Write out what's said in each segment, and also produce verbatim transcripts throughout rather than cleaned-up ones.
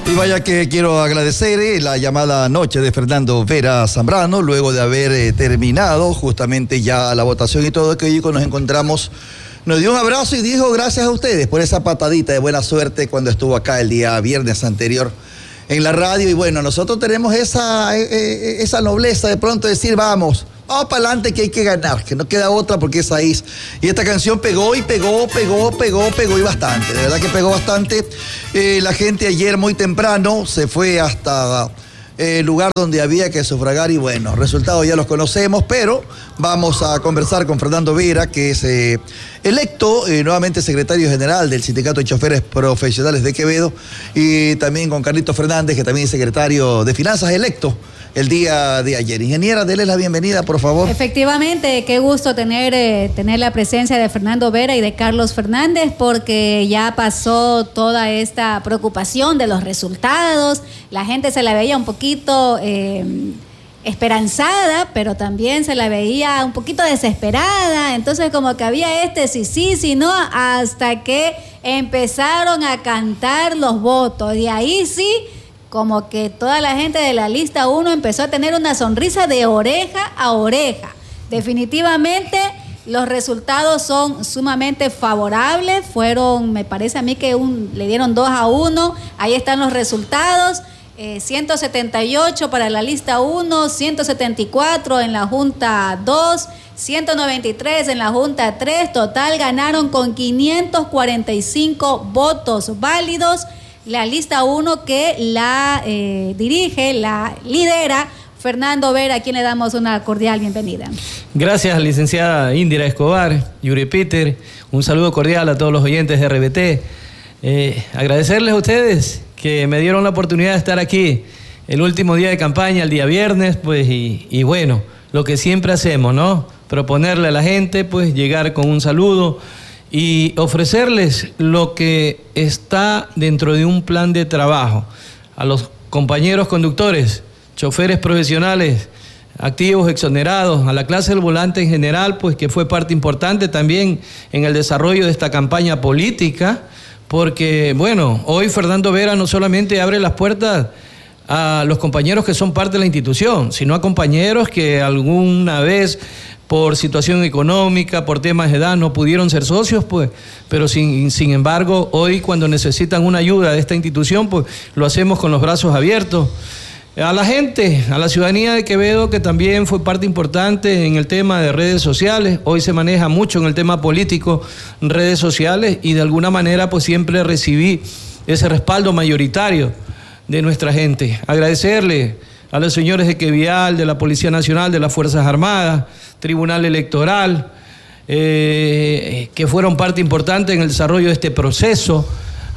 Y vaya que quiero agradecer eh, la llamada anoche de Fernando Vera Zambrano, luego de haber eh, terminado justamente ya la votación y todo, que hoy nos encontramos, nos dio un abrazo y dijo gracias a ustedes por esa patadita de buena suerte cuando estuvo acá el día viernes anterior en la radio. Y bueno, nosotros tenemos esa, eh, esa nobleza de pronto de decir vamos, vamos para adelante que hay que ganar, que no queda otra porque es ahí. Y esta canción pegó y pegó, pegó, pegó, pegó y bastante. De verdad que pegó bastante. Eh, la gente ayer muy temprano se fue hasta el lugar donde había que sufragar y bueno, resultados ya los conocemos, pero vamos a conversar con Fernando Vera, que es eh, electo eh, nuevamente secretario general del Sindicato de Choferes Profesionales de Quevedo, y también con Carlito Fernández, que también es secretario de Finanzas electo el día de ayer. Ingeniera, déle la bienvenida, por favor. Efectivamente, qué gusto tener, eh, tener la presencia de Fernando Vera y de Carlos Fernández, porque ya pasó toda esta preocupación de los resultados. La gente se la veía un poquito eh, esperanzada, pero también se la veía un poquito desesperada. Entonces como que había este sí, sí, sí, no, hasta que empezaron a cantar los votos. Y ahí sí, como que toda la gente de la lista uno empezó a tener una sonrisa de oreja a oreja. Definitivamente los resultados son sumamente favorables. Fueron, me parece a mí que un, le dieron dos a uno. Ahí están los resultados. Eh, ciento setenta y ocho para la lista uno, ciento setenta y cuatro en la Junta dos, ciento noventa y tres en la Junta tres. Total ganaron con quinientos cuarenta y cinco votos válidos. La lista uno que la eh, dirige, la lidera Fernando Vera, a quien le damos una cordial bienvenida. Gracias, licenciada Indira Escobar, Yuri Peter, un saludo cordial a todos los oyentes de R B T. Eh, agradecerles a ustedes que me dieron la oportunidad de estar aquí el último día de campaña, el día viernes, pues, y, y bueno, lo que siempre hacemos, ¿no? Proponerle a la gente, pues, llegar con un saludo y ofrecerles lo que está dentro de un plan de trabajo a los compañeros conductores, choferes profesionales, activos, exonerados, a la clase del volante en general, pues que fue parte importante también en el desarrollo de esta campaña política, porque bueno, hoy Fernando Vera no solamente abre las puertas a los compañeros que son parte de la institución, sino a compañeros que alguna vez por situación económica, por temas de edad, no pudieron ser socios, pues, pero sin, sin embargo, hoy cuando necesitan una ayuda de esta institución, pues, lo hacemos con los brazos abiertos. A la gente, a la ciudadanía de Quevedo, que también fue parte importante en el tema de redes sociales, hoy se maneja mucho en el tema político, redes sociales, y de alguna manera, pues, siempre recibí ese respaldo mayoritario de nuestra gente. Agradecerle a los señores de Quevial, de la Policía Nacional, de las Fuerzas Armadas, Tribunal Electoral, eh, que fueron parte importante en el desarrollo de este proceso,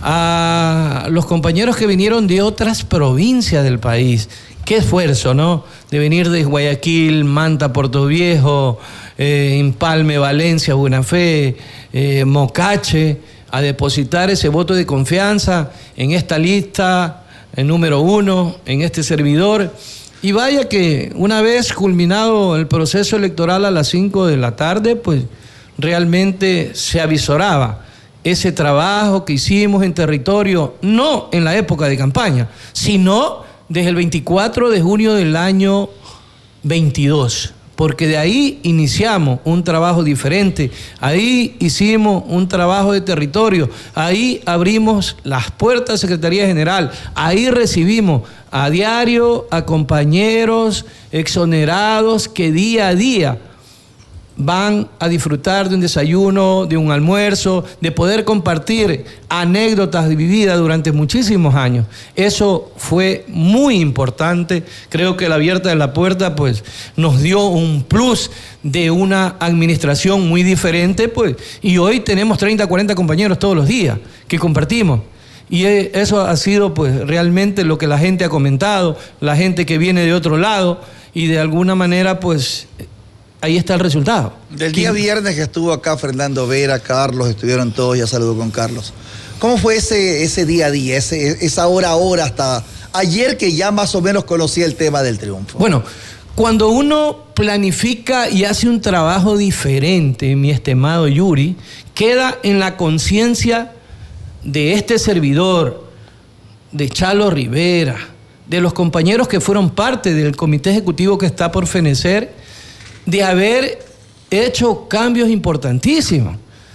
a los compañeros que vinieron de otras provincias del país. Qué esfuerzo, ¿no? De venir de Guayaquil, Manta, Puerto Viejo, eh, Empalme, Valencia, Buena Fe, eh, Mocache, a depositar ese voto de confianza en esta lista, el número uno, en este servidor. Y vaya que una vez culminado el proceso electoral a las cinco de la tarde, pues realmente se avisoraba ese trabajo que hicimos en territorio, no en la época de campaña, sino desde el veinticuatro de junio del año veintidós, porque de ahí iniciamos un trabajo diferente, ahí hicimos un trabajo de territorio, ahí abrimos las puertas de Secretaría General, ahí recibimos a diario a compañeros exonerados que día a día van a disfrutar de un desayuno, de un almuerzo, de poder compartir anécdotas vividas durante muchísimos años. Eso fue muy importante. Creo que la abierta de la puerta, pues, nos dio un plus de una administración muy diferente, pues, y hoy tenemos treinta, cuarenta compañeros todos los días que compartimos. Y eso ha sido, pues, realmente lo que la gente ha comentado, la gente que viene de otro lado, y de alguna manera, pues, ahí está el resultado. Del día viernes que estuvo acá Fernando Vera, Carlos, estuvieron todos, ya saludó con Carlos. ¿Cómo fue ese, ese día a día, ese, esa hora a hora hasta ayer que ya más o menos conocía el tema del triunfo? Bueno, cuando uno planifica y hace un trabajo diferente, mi estimado Yuri, queda en la conciencia de este servidor de Chalo Rivera, de los compañeros que fueron parte del comité ejecutivo que está por fenecer, de haber hecho cambios importantísimos.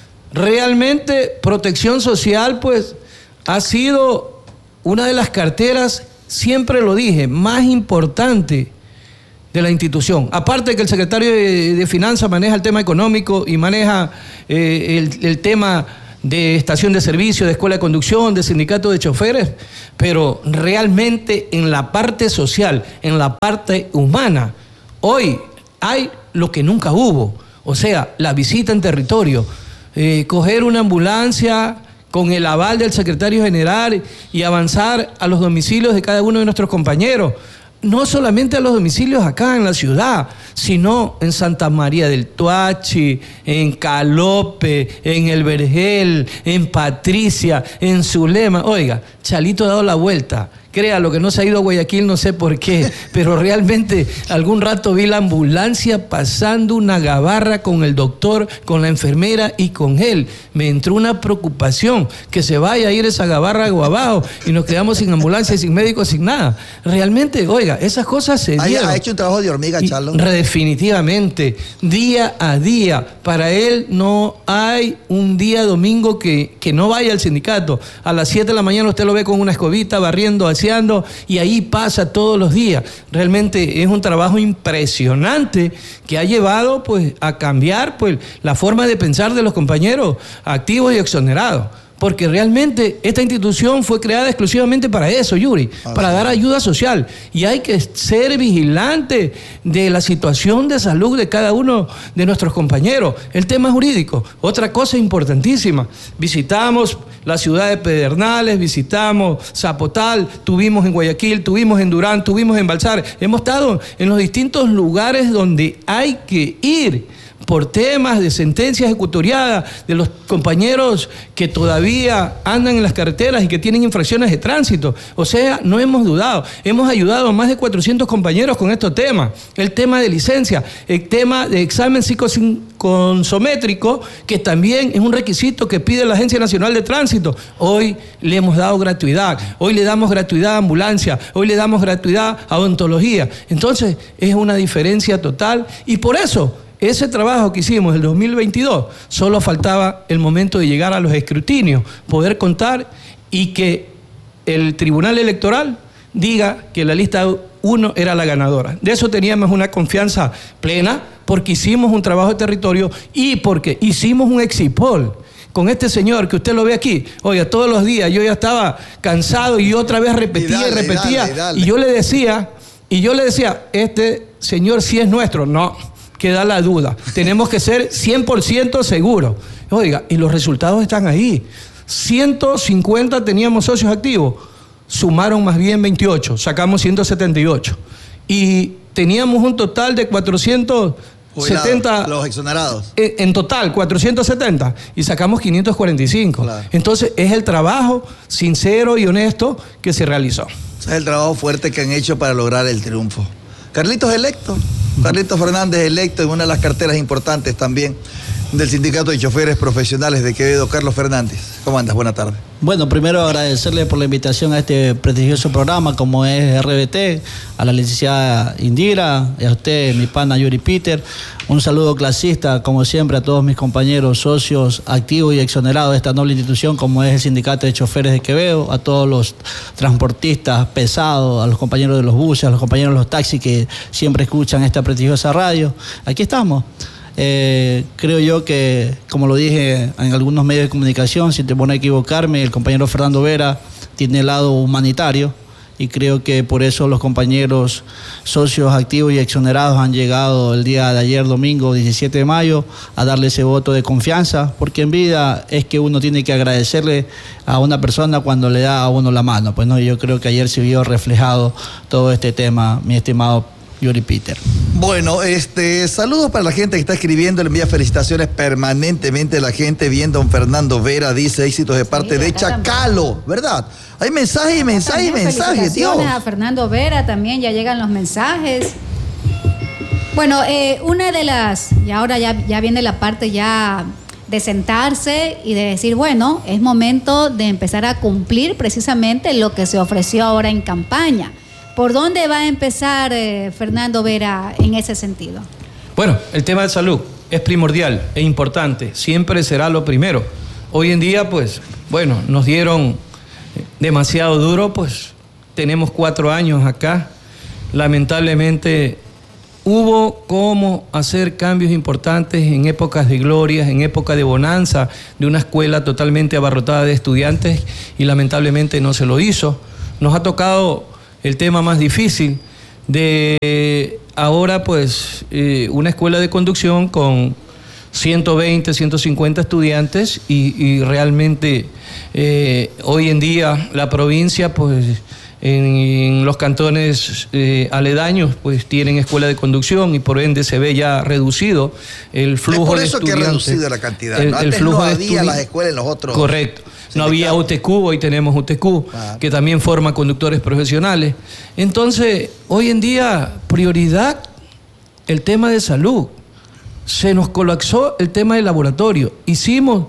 Realmente Protección Social pues ha sido una de las carteras, siempre lo dije, más importante de la institución. Aparte que el secretario de, de Finanzas maneja el tema económico y maneja eh, el, el tema de estación de servicio, de escuela de conducción, de sindicato de choferes, pero realmente en la parte social, en la parte humana, hoy hay lo que nunca hubo, o sea, la visita en territorio, eh, coger una ambulancia con el aval del secretario general y avanzar a los domicilios de cada uno de nuestros compañeros. No solamente a los domicilios acá en la ciudad, sino en Santa María del Tuachi, en Calope, en El Vergel, en Patricia, en Zulema. Oiga, Chalito ha dado la vuelta. Créalo que no se ha ido a Guayaquil, no sé por qué, pero realmente algún rato vi la ambulancia pasando una gabarra con el doctor, con la enfermera y con él. Me entró una preocupación que se vaya a ir esa gabarra abajo y nos quedamos sin ambulancia, sin médicos, sin nada. Realmente, oiga, esas cosas se dieron. Ha hecho un trabajo de hormiga, Charlo. Definitivamente, día a día. Para él no hay un día domingo que, que no vaya al sindicato. A las siete de la mañana usted lo ve con una escobita barriendo así, y ahí pasa todos los días. Realmente es un trabajo impresionante que ha llevado pues a cambiar pues la forma de pensar de los compañeros activos y exonerados. Porque realmente esta institución fue creada exclusivamente para eso, Yuri, ah, para sí. dar ayuda social. Y hay que ser vigilante de la situación de salud de cada uno de nuestros compañeros. El tema jurídico, otra cosa importantísima. Visitamos la ciudad de Pedernales, visitamos Zapotal, tuvimos en Guayaquil, tuvimos en Durán, tuvimos en Balsar. Hemos estado en los distintos lugares donde hay que ir por temas de sentencias ejecutoriadas de los compañeros que todavía andan en las carreteras y que tienen infracciones de tránsito. O sea, no hemos dudado. Hemos ayudado a más de cuatrocientos compañeros con estos temas. El tema de licencia, el tema de examen psicoconsométrico, que también es un requisito que pide la Agencia Nacional de Tránsito. Hoy le hemos dado gratuidad. Hoy le damos gratuidad a ambulancia. Hoy le damos gratuidad a odontología. Entonces, es una diferencia total y por eso ese trabajo que hicimos en el dos mil veintidós, solo faltaba el momento de llegar a los escrutinios, poder contar y que el Tribunal Electoral diga que la lista uno era la ganadora. De eso teníamos una confianza plena porque hicimos un trabajo de territorio y porque hicimos un exipol. Con este señor que usted lo ve aquí, oiga, todos los días yo ya estaba cansado y otra vez repetía y, dale, y repetía. Dale, dale. Y yo le decía, y yo le decía, este señor sí es nuestro. No, queda la duda. Tenemos que ser cien por ciento seguros. Oiga, y los resultados están ahí. ciento cincuenta teníamos socios activos, sumaron más bien veintiocho, sacamos ciento setenta y ocho. Y teníamos un total de cuatrocientos setenta. Jubilados, los exonerados. En, en total, cuatrocientos setenta. Y sacamos quinientos cuarenta y cinco. Claro. Entonces, es el trabajo sincero y honesto que se realizó. Es el trabajo fuerte que han hecho para lograr el triunfo. Carlitos electo. Carlitos Fernández electo en una de las carteras importantes también del Sindicato de Choferes Profesionales de Quevedo. Carlos Fernández, ¿cómo andas? Buenas tardes. Bueno, primero agradecerle por la invitación a este prestigioso programa como es R B T, a la licenciada Indira, y a usted, mi pana Yuri Peter. Un saludo clasista, como siempre, a todos mis compañeros, socios, activos y exonerados de esta noble institución como es el Sindicato de Choferes de Quevedo, a todos los transportistas pesados, a los compañeros de los buses, a los compañeros de los taxis que siempre escuchan esta prestigiosa radio. Aquí estamos. Eh, creo yo que, como lo dije en algunos medios de comunicación, sin temor a equivocarme, el compañero Fernando Vera tiene el lado humanitario y creo que por eso los compañeros socios activos y exonerados han llegado el día de ayer, domingo diecisiete de mayo, a darle ese voto de confianza, porque en vida es que uno tiene que agradecerle a una persona cuando le da a uno la mano. Pues no, yo creo que ayer se vio reflejado todo este tema, mi estimado Yuri Peter. Bueno, este, saludos para la gente que está escribiendo, le envía felicitaciones permanentemente a la gente. Bien, don Fernando Vera dice éxitos de parte sí, de Chacalo, también. ¿Verdad? Hay mensajes y mensajes y mensajes, tío. A Fernando Vera también ya llegan los mensajes. Bueno, eh, una de las, y ahora ya, ya viene la parte ya de sentarse y de decir, bueno, es momento de empezar a cumplir precisamente lo que se ofreció ahora en campaña. ¿Por dónde va a empezar, eh, Fernando Vera, en ese sentido? Bueno, el tema de salud es primordial e importante, siempre será lo primero. Hoy en día, pues, bueno, nos dieron demasiado duro, pues tenemos cuatro años acá. Lamentablemente hubo cómo hacer cambios importantes en épocas de glorias, en época de bonanza, de una escuela totalmente abarrotada de estudiantes, y lamentablemente no se lo hizo. Nos ha tocado el tema más difícil de ahora, pues, eh, una escuela de conducción con ciento veinte, ciento cincuenta estudiantes y, y realmente eh, hoy en día la provincia, pues, en, en los cantones eh, aledaños, pues tienen escuela de conducción y por ende se ve ya reducido el flujo de estudiantes. Es por eso que ha reducido la cantidad, el, ¿no? el Antes flujo no de había las escuelas en los otros. Correcto. No había U T Q, hoy tenemos U T Q, ah. que también forma conductores profesionales. Entonces, hoy en día, prioridad, el tema de salud. Se nos colapsó el tema del laboratorio. Hicimos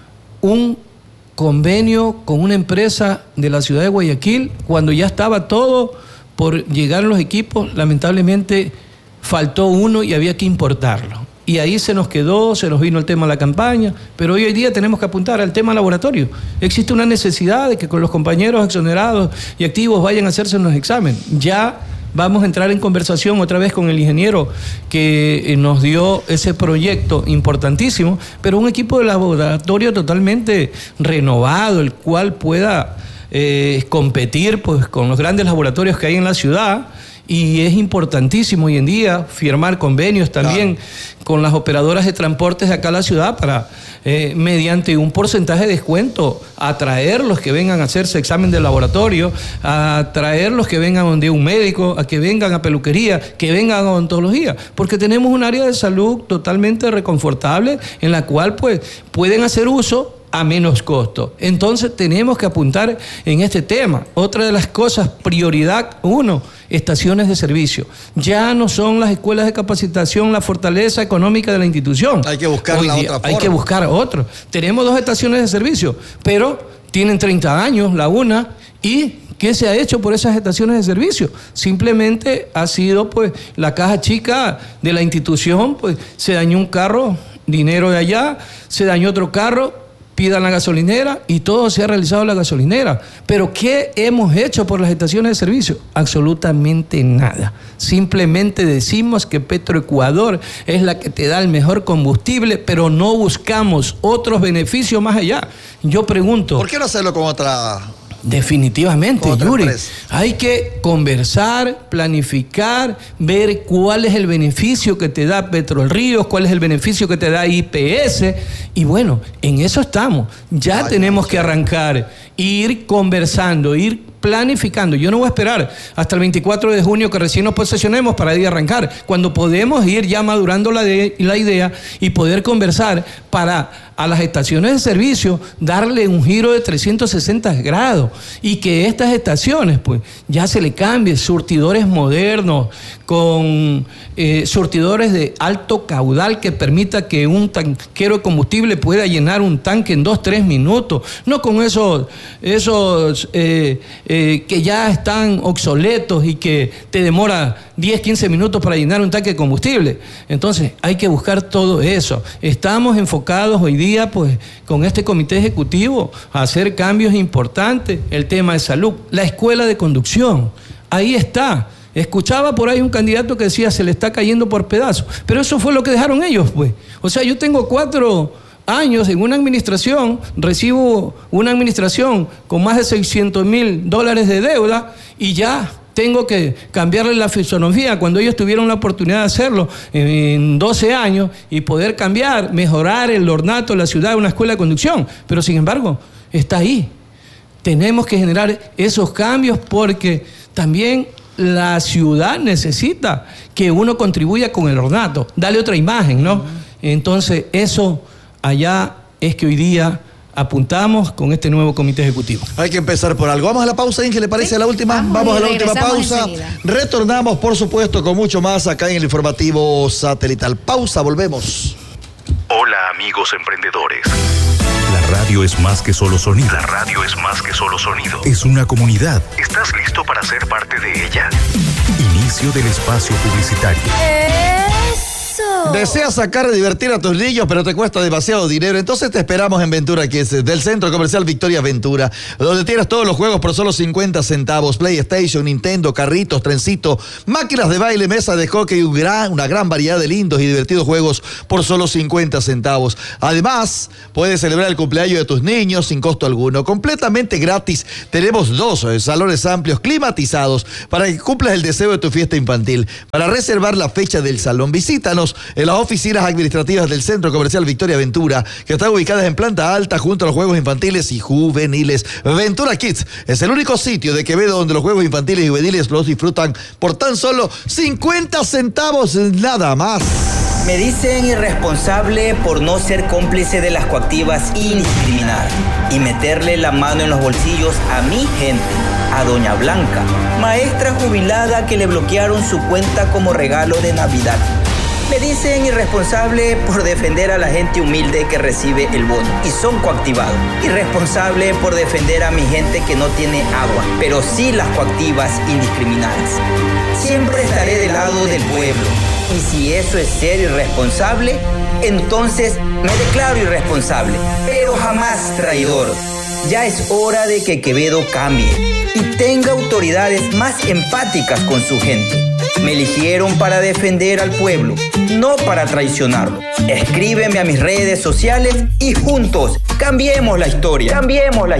un convenio con una empresa de la ciudad de Guayaquil cuando ya estaba todo por llegar los equipos. Lamentablemente faltó uno y había que importarlo. Y ahí se nos quedó, se nos vino el tema de la campaña, pero hoy en día tenemos que apuntar al tema laboratorio. Existe una necesidad de que con los compañeros exonerados y activos vayan a hacerse unos exámenes. Ya vamos a entrar en conversación otra vez con el ingeniero que nos dio ese proyecto importantísimo, pero un equipo de laboratorio totalmente renovado, el cual pueda eh, competir, pues, con los grandes laboratorios que hay en la ciudad. Y es importantísimo hoy en día firmar convenios también, claro, con las operadoras de transportes de acá a la ciudad para, eh, mediante un porcentaje de descuento, atraerlos que vengan a hacerse examen de laboratorio, atraerlos que vengan donde un médico, a que vengan a peluquería, que vengan a odontología, porque tenemos un área de salud totalmente reconfortable en la cual, pues, pueden hacer uso a menos costo. Entonces tenemos que apuntar en este tema. Otra de las cosas, prioridad uno, estaciones de servicio. Ya no son las escuelas de capacitación la fortaleza económica de la institución. Hay que buscar la otra forma. Hay que buscar otro. Tenemos dos estaciones de servicio, pero tienen treinta años la una. ¿Y qué se ha hecho por esas estaciones de servicio? Simplemente ha sido, pues, la caja chica de la institución, pues se dañó un carro, dinero de allá, se dañó otro carro, pidan la gasolinera y todo se ha realizado en la gasolinera. Pero ¿qué hemos hecho por las estaciones de servicio? Absolutamente nada. Simplemente decimos que Petroecuador es la que te da el mejor combustible, pero no buscamos otros beneficios más allá. Yo pregunto, ¿por qué no hacerlo con otra? Definitivamente, Yuri, hay que conversar, planificar, ver cuál es el beneficio que te da Petrolríos, cuál es el beneficio que te da I P S, y bueno, en eso estamos. Ya Ay, tenemos no, que arrancar, ir conversando, ir planificando. Yo no voy a esperar hasta el veinticuatro de junio que recién nos posesionemos para ir a arrancar, cuando podemos ir ya madurando la, de, la idea y poder conversar para a las estaciones de servicio darle un giro de trescientos sesenta grados y que estas estaciones, pues, ya se le cambie surtidores modernos con eh, surtidores de alto caudal que permita que un tanquero de combustible pueda llenar un tanque en dos, tres minutos, no con esos, esos eh, eh, que ya están obsoletos y que te demora diez, quince minutos para llenar un tanque de combustible. Entonces hay que buscar todo eso. Estamos enfocados hoy día, pues, con este comité ejecutivo a hacer cambios importantes. El tema de salud, la escuela de conducción, ahí está. Escuchaba por ahí un candidato que decía se le está cayendo por pedazos, pero eso fue lo que dejaron ellos, pues. O sea, yo tengo cuatro años en una administración, recibo una administración con más de seiscientos mil dólares de deuda y ya tengo que cambiarle la fisonomía cuando ellos tuvieron la oportunidad de hacerlo en doce años y poder cambiar, mejorar el ornato de la ciudad de una escuela de conducción. Pero sin embargo, está ahí. Tenemos que generar esos cambios porque también la ciudad necesita que uno contribuya con el ornato, dale otra imagen, ¿no? Entonces, eso allá es que hoy día apuntamos con este nuevo comité ejecutivo. Hay que empezar por algo. Vamos a la pausa, Inge, ¿le parece? Sí, la última. Vamos, vamos a la última pausa. Enseguida. Retornamos, por supuesto, con mucho más acá en el informativo satelital. Pausa, volvemos. Hola. Hola amigos emprendedores. La radio es más que solo sonido. La radio es más que solo sonido. Es una comunidad. ¿Estás listo para ser parte de ella? Inicio del espacio publicitario. ¿Deseas sacar y divertir a tus niños, pero te cuesta demasiado dinero? Entonces te esperamos en Ventura Kids, del Centro Comercial Victoria Ventura, donde tienes todos los juegos por solo cincuenta centavos, PlayStation, Nintendo, carritos, trencito, máquinas de baile, mesa de hockey y un gran, una gran variedad de lindos y divertidos juegos por solo cincuenta centavos. Además, puedes celebrar el cumpleaños de tus niños sin costo alguno, completamente gratis. Tenemos dos eh, salones amplios climatizados para que cumplas el deseo de tu fiesta infantil. Para reservar la fecha del salón, visítanos en las oficinas administrativas del Centro Comercial Victoria Ventura, que están ubicadas en planta alta junto a los juegos infantiles y juveniles. Ventura Kids es el único sitio de Quevedo donde los juegos infantiles y juveniles los disfrutan por tan solo cincuenta centavos nada más. Me dicen irresponsable por no ser cómplice de las coactivas indiscriminadas y meterle la mano en los bolsillos a mi gente, a Doña Blanca, maestra jubilada que le bloquearon su cuenta como regalo de Navidad. Me dicen irresponsable por defender a la gente humilde que recibe el bono y son coactivados. Irresponsable por defender a mi gente que no tiene agua, pero sí las coactivas indiscriminadas. Siempre estaré del lado del pueblo. Y si eso es ser irresponsable, entonces me declaro irresponsable, pero jamás traidor. Ya es hora de que Quevedo cambie y tenga autoridades más empáticas con su gente. Me eligieron para defender al pueblo, no para traicionarlo. Escríbeme a mis redes sociales y juntos cambiemos la historia. Cambiemos la